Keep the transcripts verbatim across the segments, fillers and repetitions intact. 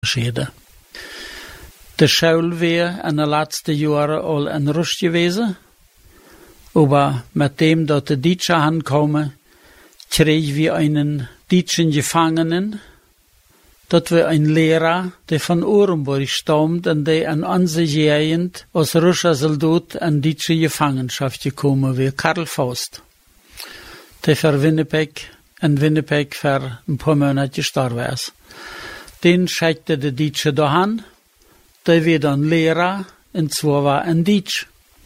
geschieden. De Schule wäre in den letzten Jahren all in Rust gewesen, aber mit dem, dass die Deutschen ankommen, kriegen wir einen deutschen Gefangenen, dat wir ein Lehrer, der von Orenburg stammt und der an unsere Gegend als russischer Soldat in deutsche Gefangenschaft gekommen wäre, Karl Faust. Der für Winnipeg, in Winnipeg für ein paar Monate gestorben ist. Den schickte der Deutsche dahin, der wird dann Lehrer, und zwar war in Deutsch.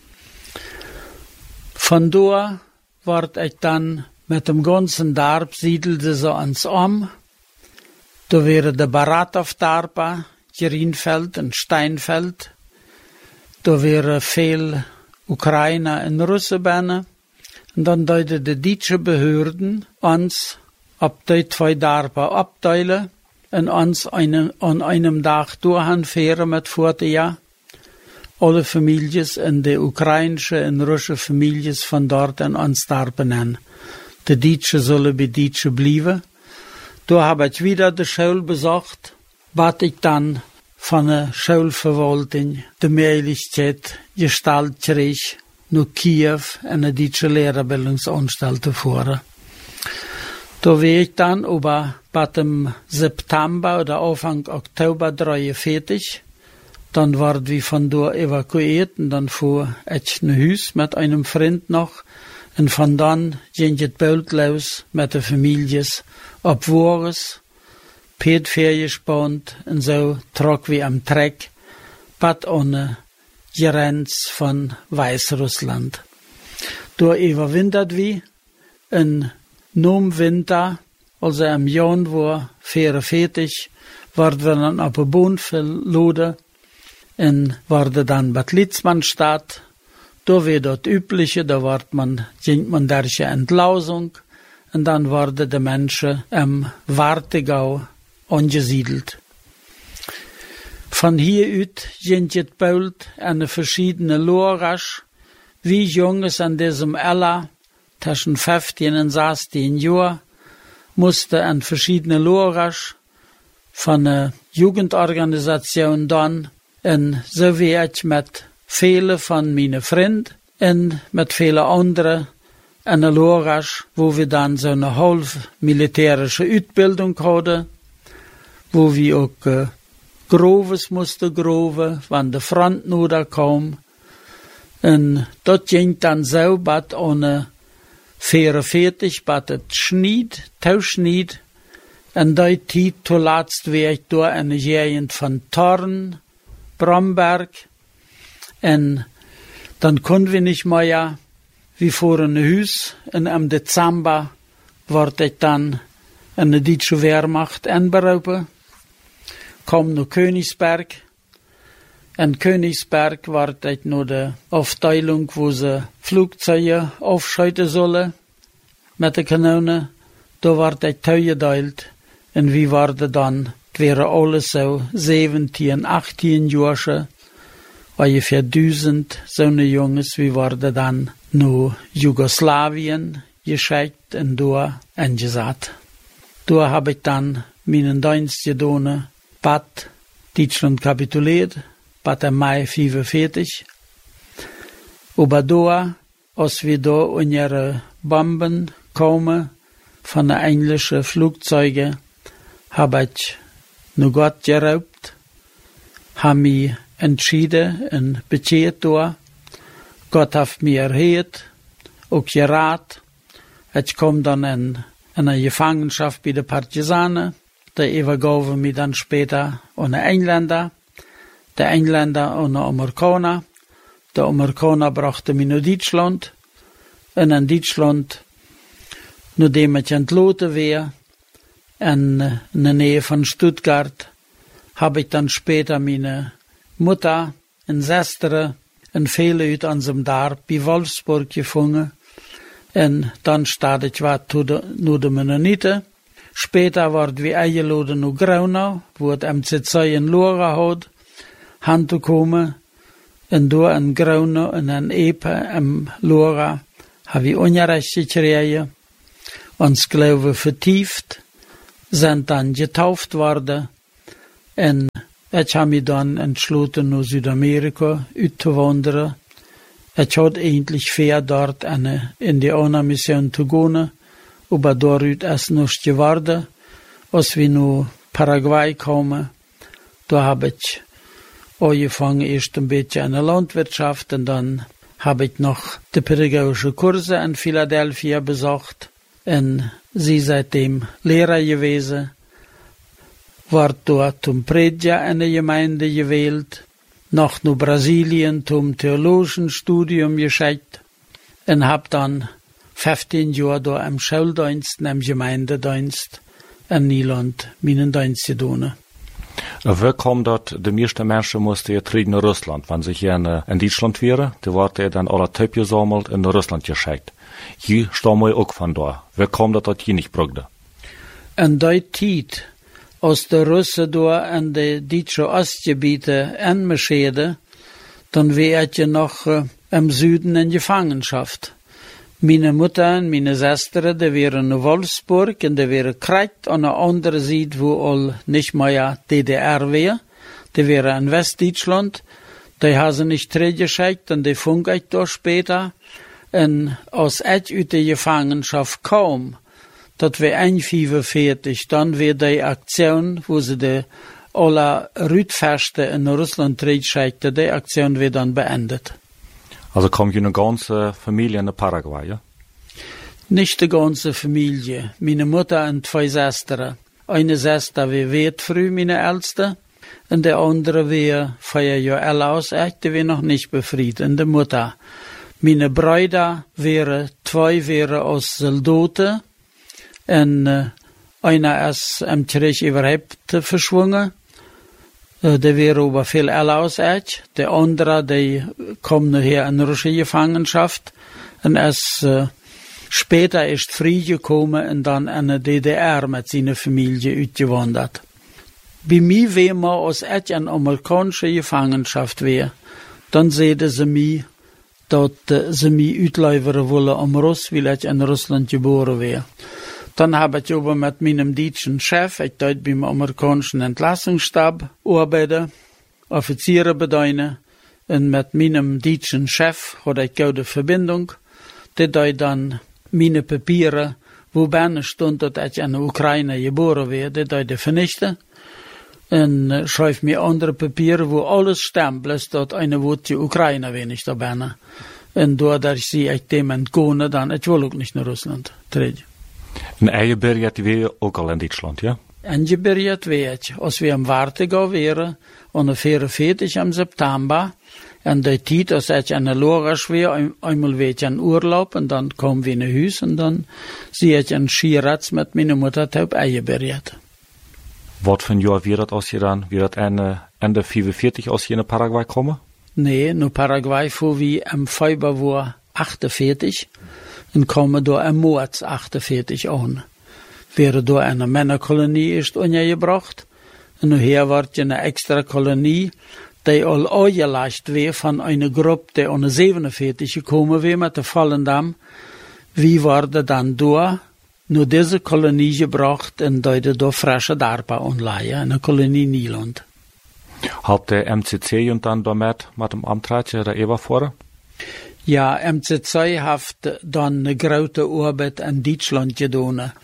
Von da ward ich dann mit dem ganzen Darb siedelte so ans Om. Da wäre der Baratov Darpa, Gerinfeld und Steinfeld. Da wäre viel Ukrainer und Russen benne. Und dann deuten die deutsche Behörden uns ab die zwei Darpa abteilen und uns einen, an einem Tag durchfahren mit Vorteil. Alle Familien in die ukrainische und russische Familien von dort an uns Darpa nennen. Die Deutschen sollen bei Deutschen bleiben. Da habe ich wieder die Schule besucht, was ich dann von der Schulverwaltung die Möglichkeit gestaltet krieg, nach Kiew in eine deutsche Lehrerbildungsanstalt zu fahren. Da war ich dann aber bei dem September oder Anfang Oktober dreiundvierzig. Dann wurden wir von da evakuiert und dann fuhr ich nach Haus mit einem Freund noch. Und von dann ging es bald los mit den Familien ab Wohres, Petferien gespannt und so trug wie am Treck, bad ohne Grenz von Weißrussland. Da überwintert wir in nom Winter, also im Januar vierundvierzig, wurden wir dann auf der Bohn verloren und wurde dann Bad Litzmannstadt. Da war das Übliche, da ward man, ging man durch eine Entlausung und dann wurden die Menschen im Wartegau angesiedelt. Von hier aus ging es bald eine verschiedene Lorasch, wie Jungs an diesem Alter, zwischen fünfzehn und sechzehn Jahren, musste an verschiedene Lorasch von der Jugendorganisation dann, und so wie ich mit viele von meinen Freunden und mit vielen anderen in der Lorasch, wo wir dann so eine halb militärische Ausbildung hatten, wo wir auch äh, Groves mussten groven, wenn der Front nur da kam. Und das ging dann so, dass ohne vierundvierzig, dass es schniet, tauschniet, und die Zeit zuletzt war ich da in der Gegend von Thorn, Bromberg. Und dann konnten wir nicht mehr, ja, wie vor ein Haus. Und im Dezember wurde ich dann in die deutsche Wehrmacht einberufen. Kam nach Königsberg. In Königsberg war ich nur die Aufteilung, wo sie Flugzeuge aufschalten sollen mit den Kanonen. Da war ich zugeteilt. Und wir waren dann, es wären alles so siebzehn, achtzehn Jahre. Ungefähr tausend so eine Jungs, wie waren dann nach Jugoslawien geschickt und da eingesetzt. Da habe ich dann meinen Dienst getan, Bad Deutschland kapituliert, Bad im Mai fünfundvierzig. Aber da, als wir da in ihre Bomben kamen, von den englischen Flugzeugen, habe ich nur Gott geraubt, habe mich entschieden und bekeert da. Gott hat mir erhört, auch gerat. Ich kam dann in, in eine Gefangenschaft bei den Partisanen. Die übergaben mich dann später an den Engländer. Der Engländer an den Amerikaner. Der Amerikaner brachte mich nach Deutschland. Und in Deutschland, nachdem ich entlassen war, in, in der Nähe von Stuttgart, habe ich dann später meine Mutter und Schwester und viele Leute an dem Darb bei Wolfsburg gefunden. Und dann startete ich was zu den Mennoniten. Später wurden wir eingeladen nach Graunau, wo es M C zwei in Lora hat, hinzukommen. Und da in Graunau und in Epe, im Lora, habe ich Unrecht gekriegt, uns Glaube vertieft, sind dann getauft worden. Und Ich habe mich dann entschlossen, nach Südamerika zu wandern. Ich hatte eigentlich vor, dort eine Indianermission zu gehen, aber dort ist nicht geworden. Als wir nach Paraguay kamen, da habe ich angefangen, erst ein bisschen an der Landwirtschaft und dann habe ich noch die pädagogische Kurse in Philadelphia besucht und sie seitdem Lehrer gewesen. War dort zum Prediger in der Gemeinde gewählt, noch nach Brasilien zum theologischen Studium geschickt und habe dann fünfzehn Jahre da im Schuldienst, im Gemeindedienst in Niederland meinen Dienst getan. Wie kommt das, die meisten Menschen mussten ja in Russland, wenn sie hier in Deutschland wären, die wurden dann alle Typen gesammelt und in Russland geschickt. Hier stammen wir auch von da. Wie kommt das, dass hier nicht brauchte? In der Zeit, als die Russen da in die deutschen Ostgebiete einmarschieren, dann war ich ja noch äh, im Süden in Gefangenschaft. Meine Mutter und meine Schwester, die waren in Wolfsburg und die waren gekriegt an der anderen Seite, wo all nicht mehr D D R war. Die waren in Westdeutschland. Die haben sie nicht zurückgeschickt und die funk ich da später. Und als ich aus der Gefangenschaft kam, das war einundfünfundvierzig, dann war die Aktion, wo sie die alle Rütfeste in Russland zurückschickten, die Aktion war dann beendet. Also kommt eine ganze Familie in Paraguay, ja? Nicht die ganze Familie. Meine Mutter und zwei Schwestern. Eine Schwester war weit früh, meine Älteste, und der andere war vier Jahre älter als ich, die war noch nicht befreit, und die Mutter. Meine Brüder waren, zwei waren aus Soldaten, und äh, einer ist im Krieg überhaupt verschwungen. Der wäre aber viel älter als ich. Der andere, der kommt nachher in russische Gefangenschaft und ist äh, später erst frei gekommen und dann in der D D R mit seiner Familie ausgewandert. Bei mir war man, als ich in amerikanischer Gefangenschaft war, dann sehen sie mich, dass äh, sie mich ausleivern wollen am Russ, weil ich in Russland geboren war. Dann habe ich aber mit meinem deutschen Chef, ich dort beim amerikanischen Entlassungsstab arbeiten, Offiziere bedienen, und mit meinem deutschen Chef hatte ich gute Verbindung, der dort dann meine Papiere, wo bei stund, dass ich in der Ukraine geboren war, der dort vernichten, und äh, schreibt mir andere Papiere, wo alles stammt, dass eine Wut die Ukraine war nicht da bin. Und dadurch sie ich dem entgehen, dann, ich will auch nicht nach Russland treten. En eingebürgert wir auch al in Deutschland, ja? Eingebürgert war ich. Als wir am Wartegau waren, und vierundvierzig im September, und der Zeit, als ich in der Lorasch war, einmal war ich in Urlaub, und dann kamen wir in ein Haus, und dann sehe ich einen Skiratz mit meiner Mutter taub eingebürgert. Was für ein Jahr wird das, als ihr dann, wird das Ende, Ende fünfundvierzig aus hier in Paraguay kommen? Nee, nur Paraguay fuhr wir im Februar achtundvierzig. Und kommen da im März achtundvierzig an. Wäre da eine Männerkolonie ist untergebracht. Und nachher wird eine extra Kolonie, die all angelegt war von einer Gruppe, die an siebenundvierzig gekommen war mit der Vollendamm. Wie wurde dann da nur diese Kolonie gebracht und dort da frische Darpa anleihen, eine Kolonie Niederland. Hat der M C C und dann damit mit dem Amtratje der Eber vor? Ja, M C C hat dann eine große Arbeit in Deutschland getan.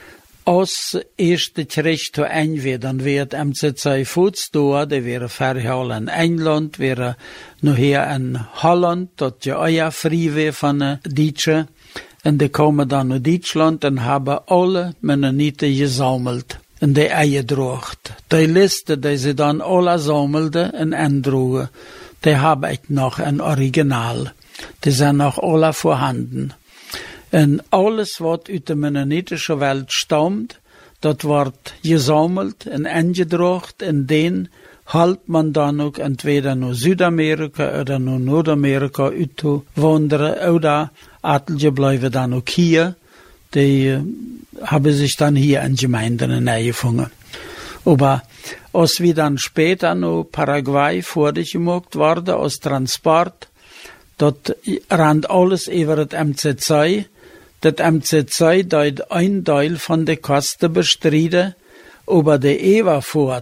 Als erste Krieg zu Ende wird, dann wird M C C Fußdoor, der wäre vorher in England, wäre nachher in Holland, dort ja auch ja frei war von den Deutschen. Und die kommen dann nach Deutschland und haben alle Mennoniten gesammelt. Und die eingedruckt. Die Liste, die sie dann alle sammelten und eindrugen, die habe ich noch ein Original. Die sind noch alle vorhanden. Und alles, was aus der mennonitischen Welt stammt, das wird gesammelt und eingedruckt, und den halt man dann auch entweder nach Südamerika oder nach Nordamerika wandern, oder etliche bleiben dann auch hier. Die äh, haben sich dann hier in Gemeinden eingefangen. Aber als wir dann später nach Paraguay vorgemacht wurden, als Transport, dort rannt alles über das M C C. Das M C C dort ein Teil von der Kosten bestreiten, aber der Everfahrt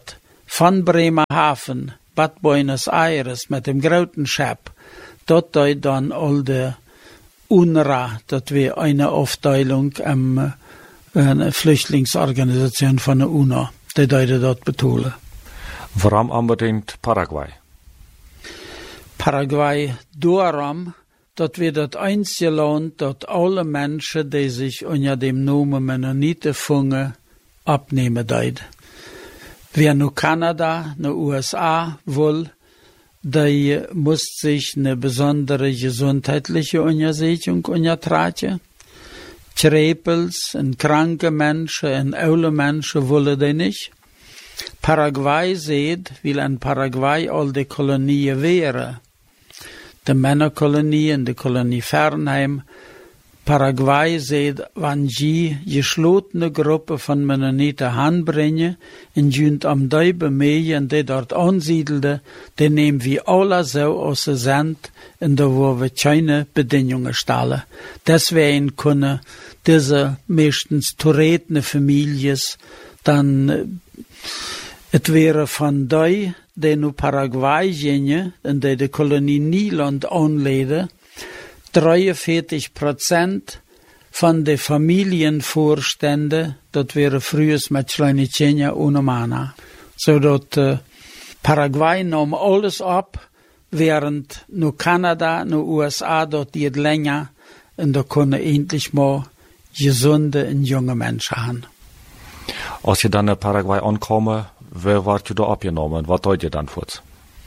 von Bremerhaven, Bad Buenos Aires mit dem großen Schiff, dort dann all die U N R W A, das wäre eine Aufteilung am eine Flüchtlingsorganisation von der UNO, die Leute dort betonen. Warum unbedingt Paraguay? Paraguay darum, dass wir das einzige Land, dass alle Menschen, die sich unter dem Namen Mennoniten fangen, abnehmen dort. Wer nur Kanada, nur U S A will, der muss sich eine besondere gesundheitliche Untersuchung untertragen. Trepels und kranke Menschen und alte Menschen wollen die nicht. Paraguay sieht, weil in Paraguay all die Kolonien wären. Die Männerkolonie und die Kolonie Fernheim. Paraguay sieht, wenn sie geschlossene Gruppe von Mennoniten anbringen und jünt am Däube mehr und die dort ansiedeln, die nehmen wir alle so aus der Sand, und da wo wir keine Bedingungen stellen. Deswegen können diese meistens toretene Familien dann, es wäre von denen, die nur Paraguay gehen und die die Kolonie Nieland anleden, dreiundvierzig Prozent von den Familienvorständen, das wäre früher mit Schleunichenia ohne Mana. So dass äh, Paraguay nahm alles ab, während nur Kanada, nur U S A dort geht länger und da können endlich mal gesunde und junge Menschen haben. Als je dan in Paraguay ankomen, waar wordt je daar opgenomen? Wat deed je dan voor?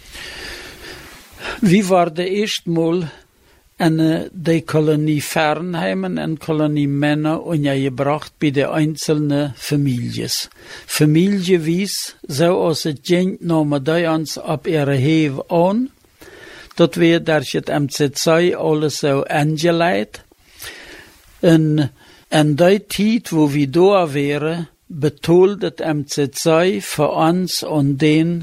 Wie war der erste Mal in die Kolonie Fernheimen und Kolonie Männer untergebracht bei den einzelnen Familien. Familie wies, so als es ging, nahmen die uns ab ihre Hefe an. Dort wird durch das M C zwei alles so angelegt. Und in der Zeit, wo wir da wären, betont das M C zwei für uns und den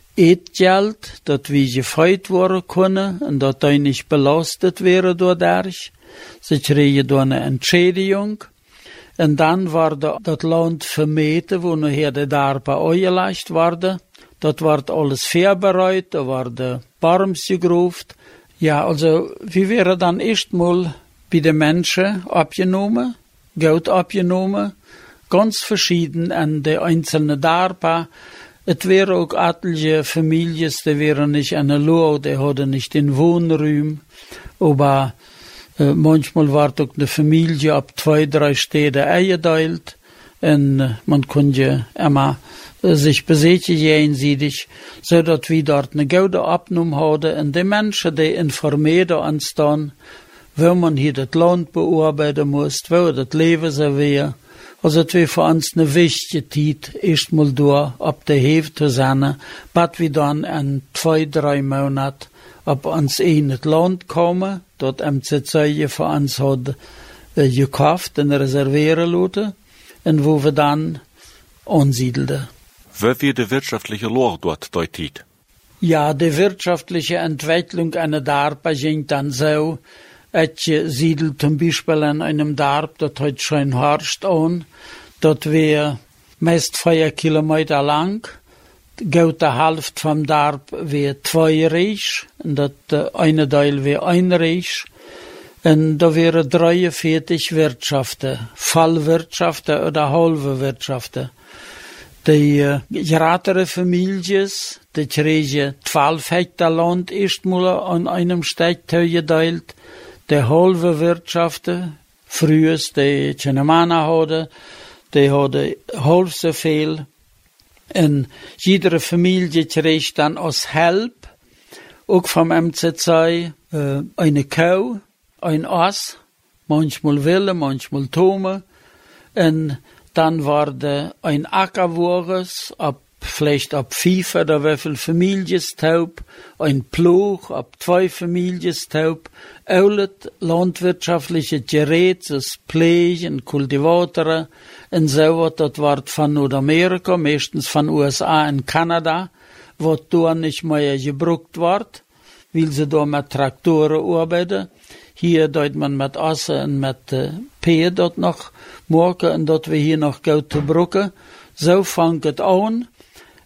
Eetgeld, dat wir gefreut worden können und dat die nicht belastet wäre dadurch. Sie kriegen da eine Entschädigung. Und dann war das Land vermeten, wo nachher die Darpa eingelegt wurde. Dort wird alles vorbereitet, da wurde Barms gegruft. Ja, also, wir wären dann erstmal bei den Menschen abgenommen, Geld abgenommen, ganz verschieden an die einzelnen Darpa. Es wären auch etliche Familien, die wären nicht an der Loh, die hatten nicht den Wohnraum. Aber äh, manchmal war auch eine Familie ab zwei, drei Städte eingeteilt. Und äh, man konnte immer äh, sich besätigen, jenseitig, so dass wir dort eine gute Abnahme hatten. Und die Menschen, die informieren uns dann, wo man hier das Land bearbeiten muss, wo das Leben so wäre. Also, es wäre für uns eine wichtige Zeit, erstmal da, ab der Hälfte zu sein, bis wir dann in zwei, drei Monaten ab uns in das Land kommen, dort M C zwei für uns hat äh, gekauft und reservieren lassen, und wo wir dann ansiedelten. Wie wird die wirtschaftliche Lage dort deutet? Ja, die wirtschaftliche Entwicklung einer Darpa ging dann so, ich siedel zum Beispiel an einem Dorf, das heute schon herrscht an, das wäre meist vier Kilometer lang, geht die Hälfte vom Dorf wäre zwei Reich, und das eine Teil wäre ein Reich, und da wäre dreiundvierzig Wirtschaften, Vollwirtschaften oder halbe Wirtschaften. Die äh, geratere Familien, die kriegen zwölf Hektar Land erstmal an einem Stück geteilt. Die halbe Wirtschaften, früher die keine Mana hatten, die hatten halb so viel. Und jede Familie kriegt dann als Help, auch vom M C zwei, äh, eine Kuh, ein Ass, manchmal Wille, manchmal Tome. Und dann war der ein Ackerwurres, ab vielleicht ab fünf oder wie viel Familienstaub, ein Ploug, ab zwei Familienstaub, alle landwirtschaftliche Geräte, das Pflegen, Kultivatoren, und so was, das war von Nordamerika, meistens von U S A und Kanada, was da nicht mehr gebraucht wird, weil sie da mit Traktoren arbeiten. Hier dort man mit Asse und mit äh, P dort noch morgen und dort wir hier noch gut zu brücken. So fängt es an.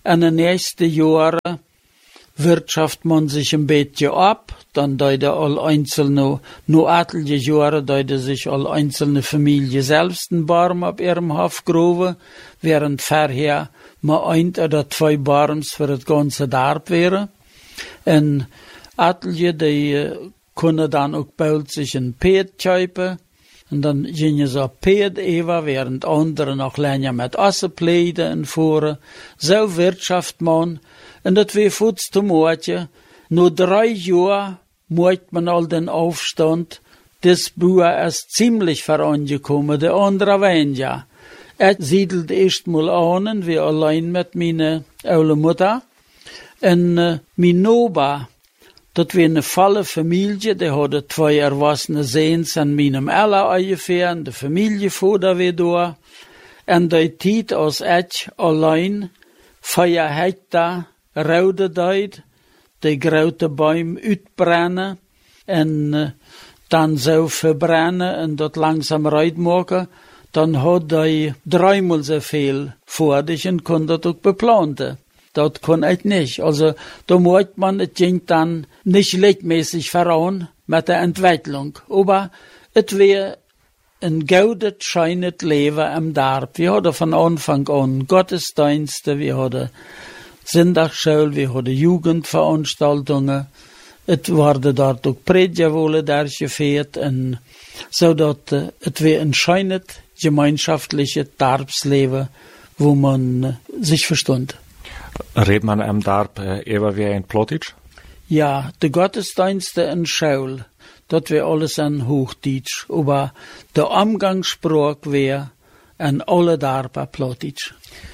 in den nächsten Jahren wirtschaft man sich ein bisschen ab, dann deute all einzelne, nur etliche Jahre deute sich all einzelne Familie selbst einen Baum auf ihrem Hof groben, während vorher mal ein oder zwei Barms für das ganze Dorf wäre. Und etliche, die können dann auch bald sich ein Pferd kaufen, und dann gingen sie auf Pferd über, während andere noch länger mit Ossenpläden und fuhren. So wirtschaft man. Und das wäre futz zum Morgen. Nur drei Jahre macht man all den Aufstand. Das Bauer ist ziemlich vorangekommen, der andere weniger. Er siedelt erst mal an, wie allein mit meiner oude Mutter. Und äh, mein Noba, das war eine volle Familie, die hatte zwei erwachsene Sehens an meinem Ella ungefähr, die Familie vor da war da. Und die Zeit als ich allein vier Hektar Raude deut, die grote Bäume uitbrennen und äh, dann so verbrennen und dort langsam reitmachen, dann hat die dreimal so viel vor dich und kann das auch beplanten. Das kann ich nicht. Also, da muss man, es ging dann nicht leckmäßig voran mit der Entwicklung. Aber es wäre ein gutes, schönes Leben im Dorf. Wir hatten von Anfang an Gottesdienste, wir hatten Sonntagsschule, wir hatten Jugendveranstaltungen. Es wurde dort auch Predigerwohle durchgeführt, und so dass äh, es wäre ein schönes, gemeinschaftliches Dorfsleben, wo man äh, sich verstund. Redet man am Dorf äh, eher wie in Plotitsch? Ja, die Gottesdienste in Schule, das wäre alles in Hochdeutsch, aber der Umgangssprach wäre in alle Dörfer Plotitsch.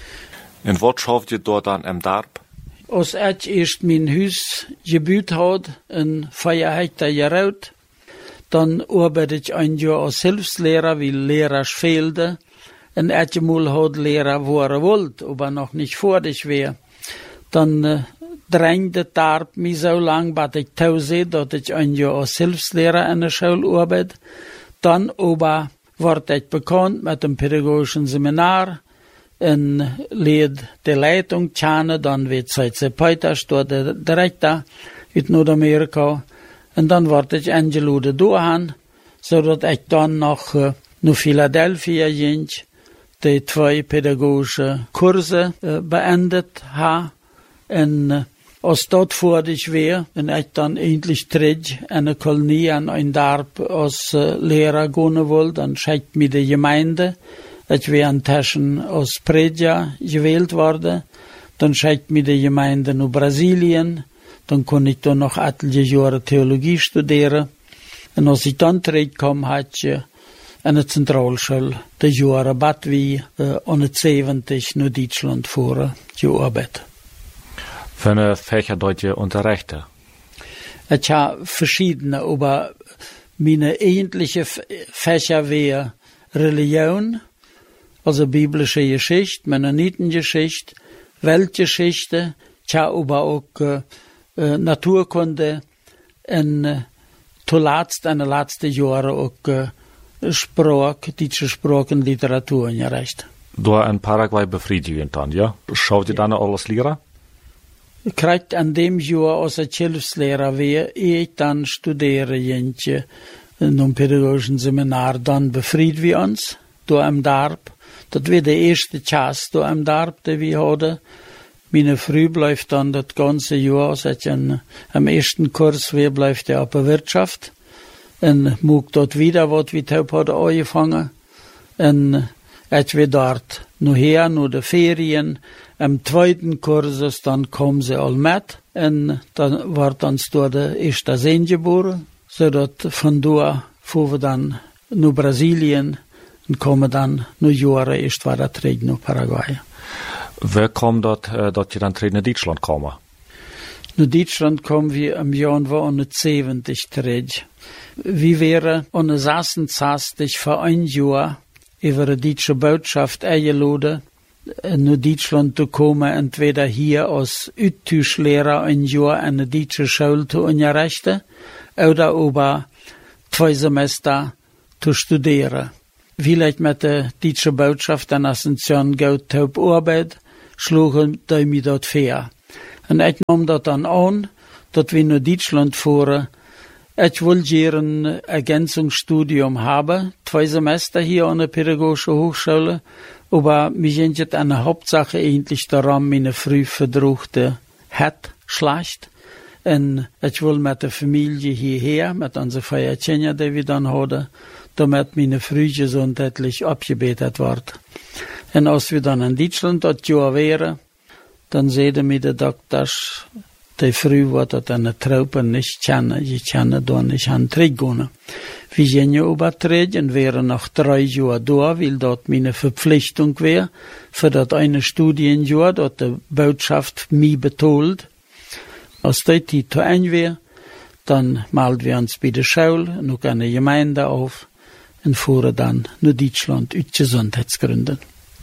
Und was schafft ihr dort dann am Dorf? Als ich erst mein Haus gebaut hat, in vier Hektar Geraut, dann arbeite ich ein Jahr als Hilfslehrer, weil Lehrer fehlten. Und einmal hat Lehrer waren wollt, aber noch nicht fertig wäre. Dann äh, drängte der mich so lang, bis ich tausend, dass ich ein Jahr als Hilfslehrer in der Schule arbeite. Dann aber wurde ich bekannt mit dem pädagogischen Seminar, und leid die Leitung kennen, dann wird C C Peters, dort der Direktor in Nordamerika. Und dann wurde ich eingeladen dahin, so dass ich dann nach, äh, nach Philadelphia ging, die zwei pädagogische Kurse äh, beendet habe. Und äh, als dort fertig war, und ich dann endlich tritt eine Kolonie an ein Dorf als äh, Lehrer gehen wollte, dann schickt mir die Gemeinde. Ich war inzwischen als Prediger gewählt worden. Dann schickt mir die Gemeinde nach Brasilien. Dann konnte ich da noch etliche Jahre Theologie studieren. Und als ich dann zurückkam, hatte ich in der Zentralschule die Jahre Bad wie äh, neunzehnhundertsiebzig nach Deutschland vor gearbeitet. Für eine Fächer dort ihr unterrichten? Ich habe verschiedene, aber meine eigentliche Fächer wären Religion, also biblische Geschichte, Mennonitengeschichte, Weltgeschichte, ich habe aber auch äh, Naturkunde und äh, zuletzt in den letzten Jahren auch äh, Sprach, deutsche Sprache und Literatur in Recht. Da in Paraguay befriedigend dann, ja? Schaut ihr dann alles Lehrer? Ich kriegte an dem Jahr als ich Hilfslehrer war, ehe ich dann studiere in einem pädagogischen Seminar, dann befrieden wir uns, da im Dorf. Das war der erste Chance da im Dorf, den wir hatten. Meine Früh bleibt dann das ganze Jahr, als ich in, am ersten Kurs war, bleibt er auf der Wirtschaft. Und mag dort wieder, was wir taub hat angefangen. Und ich war dort nachher, nach den Ferien, am zweiten Kurs, dann kommen sie all mit. Und dann war dann dort der erste Sohn geboren. So dass von da fuhren wir dann nach Brasilien und kommen dann nach Jahre erst weiter treten nach Paraguay. Wer kommt dort, äh, dass ihr dann treten in Deutschland kommen? Nach Deutschland kommen wir im Jahr neunzehnhundertsiebzig treten. Wir wären ohne sechsundzwanzig für ein Jahr über die deutsche Botschaft eingeladen, nach Deutschland zu kommen, entweder hier als Üttüschlehrer ein Jahr in der deutschen Schule zu unterrichten oder über zwei Semester zu studieren. Vielleicht mit der deutschen Botschaft in Asunción geht auf Arbeit, schlugen die mir dort fair. Und ich nahm das dann an, dass wir nach Deutschland fuhren. Ich wollte hier ein Ergänzungsstudium haben, zwei Semester hier an der Pädagogischen Hochschule, aber mich sind jetzt an der Hauptsache eigentlich daran, meine früh verdruchte hat schlecht. Und ich will mit der Familie hierher, mit unseren Feiertchen, die wir dann hatten, damit meine früh gesundheitlich abgebetet wird. Und als wir dann in Deutschland dort Jahr wären, dann sehen mir die Doktors, die früh wird dort eine Truppe nicht kennen, die kennen da nicht an Trigone. Wir sind ja übertreten und wären nach drei Jahren da, weil dort meine Verpflichtung wäre, für das eine Studienjahr, dort die Botschaft mich betont. Als die Zeit zu Ende wäre, dann melden wir uns bei der Schule, noch eine Gemeinde auf und fuhren dann nach Deutschland aus Gesundheitsgründen.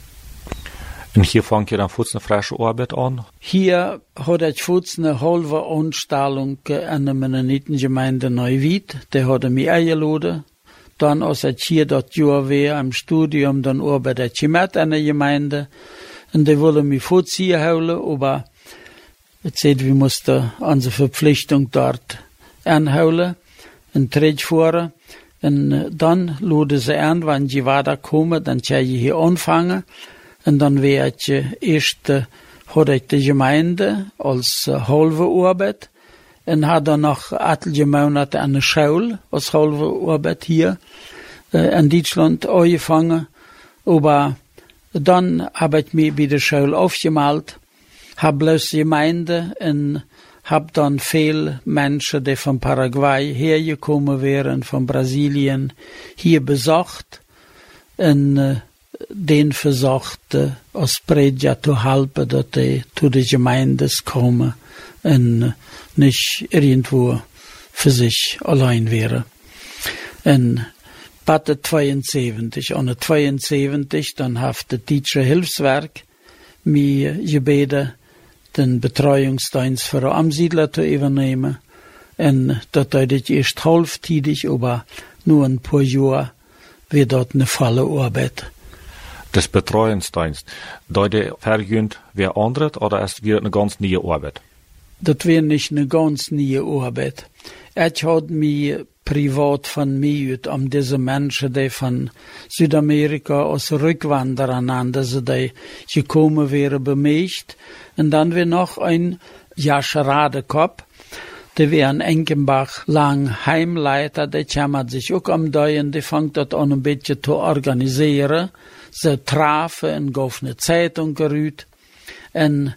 Und hier fangt ihr dann kurz eine frische Arbeit an? Hier hat ich kurz eine halbe Anstellung an der Mennonitengemeinde Neuwied. Der hat mich eingeladen. Dann, als ich hier das Jahr war im Studium, dann arbeite ich mit an der Gemeinde. Und die wollen mich vorziehen holen, aber jetzt seht, wir mussten unsere Verpflichtung dort anholen und Tritt fahren. Und dann laden sie an, wenn die weiterkommen, dann kann ich hier anfangen. Und dann wäre ich erst, äh, hatte ich die Gemeinde als äh, halbe Arbeit und habe dann noch etliche Monate an der Schule als halbe Arbeit hier äh, in Deutschland angefangen. Aber dann habe ich mich bei der Schule aufgemalt, habe bloß Gemeinde und habe dann viele Menschen, die von Paraguay hergekommen wären, von Brasilien, hier besucht und äh, den versucht, äh, als Prediger zu helfen, dass die zu den Gemeinden kommen und äh, nicht irgendwo für sich allein wären. Und bei zweiundsiebzig, an zweiundsiebzig, dann hat das Deutsche Hilfswerk mir gebeten, den Betreuungsdienst für die Amsiedler zu übernehmen. Und das deutet erst halbtätig, aber nur ein paar Jahre wird dort eine volle Arbeit. Das Betreuungsdienst, deutet vergünd wer andere oder ist wieder eine ganz neue Arbeit? Das wäre nicht eine ganz neue Arbeit. Ich hat mich privat von mir um diese Menschen, die von Südamerika aus Rückwanderern an, dass die gekommen wären, bemächt. Und dann wäre noch ein Jascha Radekop, der wäre in Enkenbach lang Heimleiter, der kümmert sich auch um die und die fängt dort an ein bisschen zu organisieren. Sie trafen und gauf eine Zeitung gerüht. Und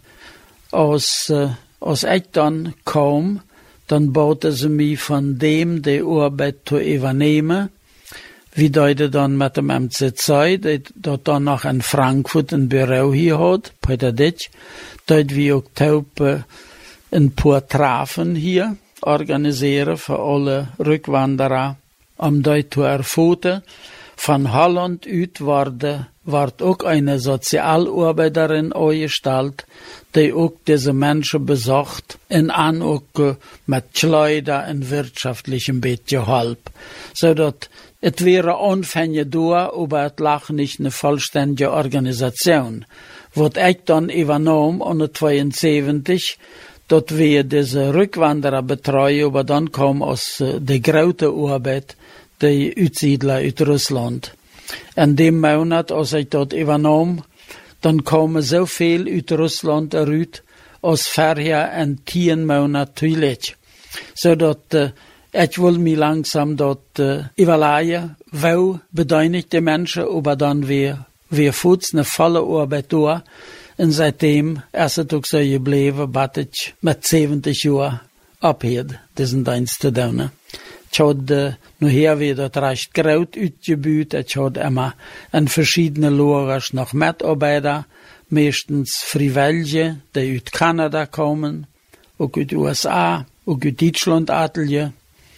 als, äh, als ich dann kam, dann baute sie mich von dem die Arbeit zu übernehmen. Wie die dann mit dem M C zwei, die dort dann noch in Frankfurt ein Büro hier hat, Peter Ditch, dort wie auch Taupe ein paar Trafen hier organisieren für alle Rückwanderer, um dort zu erfahren. Von Holland uit wurde, ward auch eine Sozialarbeiterin angestellt, die auch diese Menschen besucht und an auch mit Schleuder und wirtschaftlichem bisschen halb. So dass es wäre Anfänge da, aber es lag nicht eine vollständige Organisation. Was ich dann übernahm, an zweiundsiebzig, dort wir diese Rückwanderer betreuen, aber dann kam aus äh, der große Arbeit die Aussiedler aus Russland. In dem Monat, als ich dort übernahm, dann kamen so viel aus Russland erüt, als vorher in zehn Monaten zuletzt. So dass äh, ich will mich langsam dort äh, überlegen, wo bedeutet die Menschen, aber dann wir, wir fuß eine volle Arbeit da. Und seitdem ist es auch so geblieben, dass ich mit siebzig Jahren abhört, diesen Dienst zu tun. Ich habe nachher wieder recht groß ausgebaut. Ich habe immer in verschiedenen Lagers noch Mitarbeiter, meistens Freiwillige, die aus Kanada kommen, auch aus den U S A, auch aus Deutschland Atelier.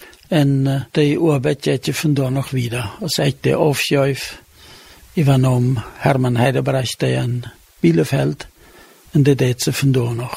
Und die Arbeit jetzt von da noch wieder. Als ich die Aufschäuf übernommen, Hermann Heidebrecht, der in Bielefeld, und die Dätze von da noch.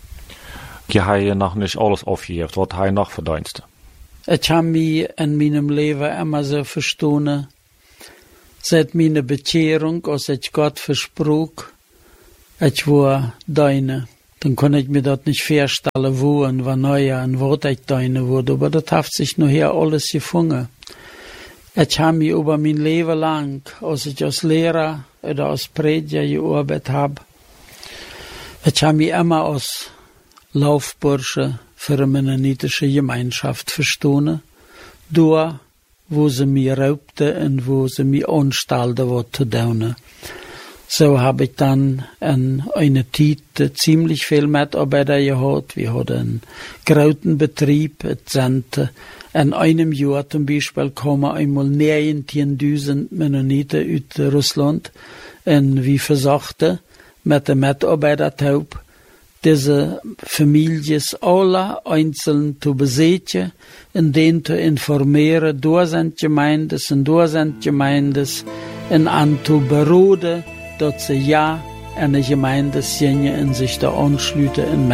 Je habe je noch nicht alles aufgehört. Was habe je noch für Dienste? Ich habe mich in meinem Leben immer so verstanden, seit meiner Bekehrung, als ich Gott versprach, ich war deine. Dann konnte ich mir dort nicht vorstellen, wo und wann neuer und wo ich deine wurde, aber das hat sich nur hier alles gefunden. Ich habe mich über mein Leben lang, als ich als Lehrer oder als Prediger gearbeitet habe, ich habe mich immer als Laufbursche für eine mennonitische Gemeinschaft verstanden, da, wo sie mich raubte und wo sie mich anstalten, was zu tun. So habe ich dann in einer Zeit ziemlich viel Mitarbeiter gehabt. Wir hatten einen großen Betrieb, es sind in einem Jahr zum Beispiel kommen einmal neunzehntausend Mennoniten aus Russland. Und wie versagte, mit den Mitarbeitern diese Familien alle einzeln zu besetzen, in denen zu informieren, da sind Gemeinden und da sind Gemeinden, und an zu beruhen, dass sie ja eine Gemeinde sehen und sich da anschließen